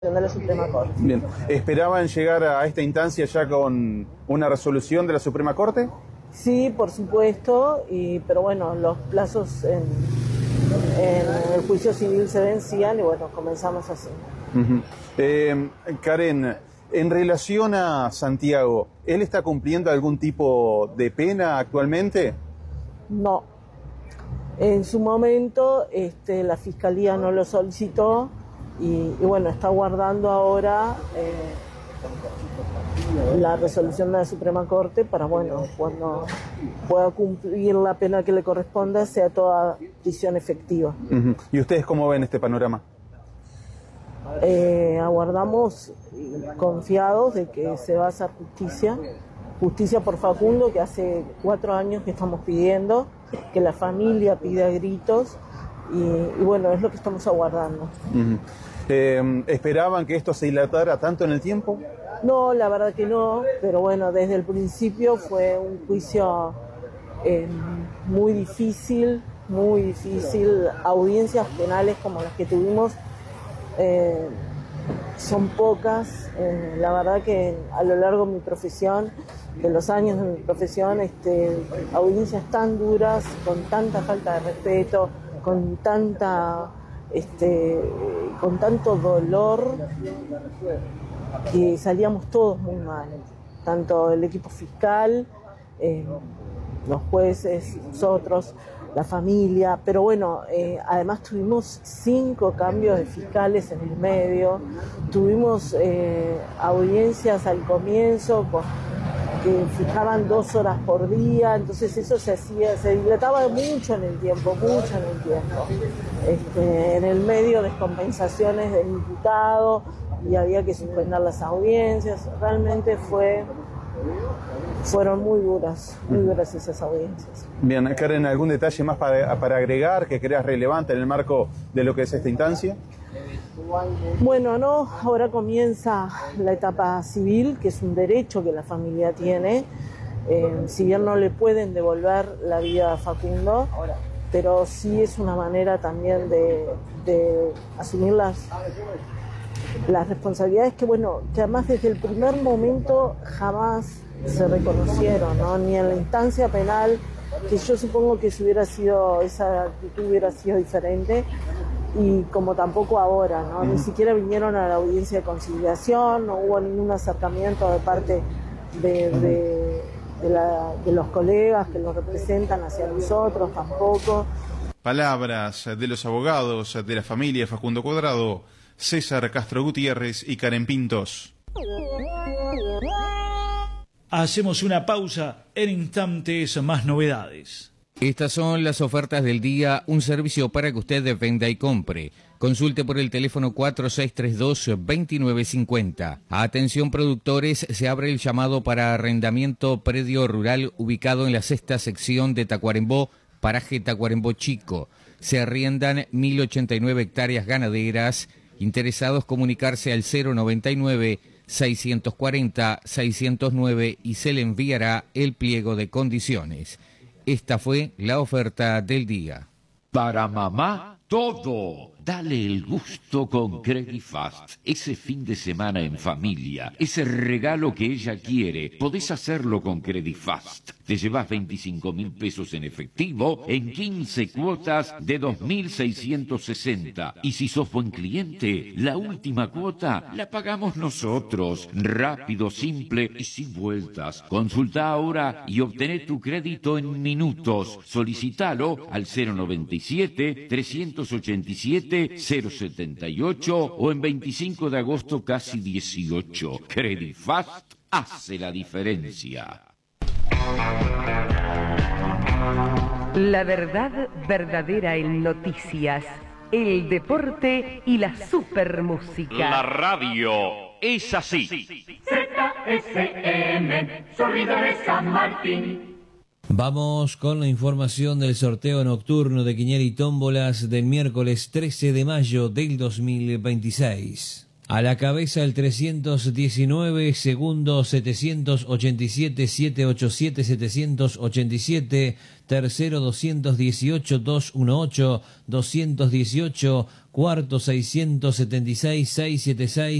de la Suprema Corte. Bien, ¿esperaban llegar a esta instancia ya con una resolución de la Suprema Corte? Sí, por supuesto, pero bueno, los plazos en el juicio civil se vencían y bueno, comenzamos así. Karen, en relación a Santiago, ¿él está cumpliendo algún tipo de pena actualmente? No. En su momento la Fiscalía no lo solicitó y bueno, está guardando ahora la resolución de la Suprema Corte para, bueno, cuando pueda cumplir la pena que le corresponda, sea toda prisión efectiva. ¿Y ustedes cómo ven este panorama? Aguardamos confiados de que se va a hacer justicia por Facundo, que hace 4 años que estamos pidiendo, que la familia pide a gritos y bueno, es lo que estamos aguardando. ¿Esperaban que esto se dilatara tanto en el tiempo? No, la verdad que no, pero bueno, desde el principio fue un juicio muy difícil, audiencias penales como las que tuvimos son pocas, la verdad que a lo largo de mi profesión, de los años de mi profesión, audiencias tan duras, con tanta falta de respeto, con tanto dolor, que salíamos todos muy mal, tanto el equipo fiscal, los jueces, nosotros, la familia, pero bueno, además tuvimos 5 cambios de fiscales en el medio, tuvimos audiencias al comienzo que fijaban 2 horas por día, entonces eso se dilataba mucho en el tiempo, en el medio descompensaciones del imputado y había que suspender las audiencias, realmente fueron muy duras esas audiencias. Bien, Karen, ¿algún detalle más para agregar que creas relevante en el marco de lo que es esta instancia? Bueno, no, ahora comienza la etapa civil, que es un derecho que la familia tiene, si bien no le pueden devolver la vida a Facundo, pero sí es una manera también de asumir las responsabilidades que, bueno, que además desde el primer momento jamás se reconocieron, ¿no? Ni en la instancia penal, que yo supongo que si hubiera sido, esa actitud hubiera sido diferente, y como tampoco ahora, ¿no? Ni siquiera vinieron a la audiencia de conciliación, no hubo ningún acercamiento de parte de los colegas que los representan hacia nosotros, tampoco. Palabras de los abogados de la familia Facundo Cuadrado, César Castro Gutiérrez y Karen Pintos. Hacemos una pausa, en instantes más novedades. Estas son las ofertas del día, un servicio para que usted venda y compre. Consulte por el teléfono 4632-2950. Atención productores, se abre el llamado para arrendamiento predio rural ubicado en la 6ª sección de Tacuarembó, paraje Tacuarembó Chico. Se arriendan 1089 hectáreas ganaderas. Interesados comunicarse al 099-640-609 y se le enviará el pliego de condiciones. Esta fue la oferta del día. Para mamá, todo. Dale el gusto con Credifast. Ese fin de semana en familia, ese regalo que ella quiere, podés hacerlo con Credifast. Te llevas 25.000 pesos en efectivo en 15 cuotas de 2.660. Y si sos buen cliente, la última cuota la pagamos nosotros. Rápido, simple y sin vueltas. Consulta ahora y obtené tu crédito en minutos. Solicitalo al 097-387-078 o en 25 de agosto casi 18. Credifast hace la diferencia. La verdad verdadera en noticias, el deporte y la supermúsica. La radio es así. ZFM, sonido de San Martín. Vamos con la información del sorteo nocturno de Quiniela y Tómbolas del miércoles 13 de mayo del 2026. A la cabeza el 319, segundo 787, 787, 787, tercero 218, 218, 218, cuarto 676, 676,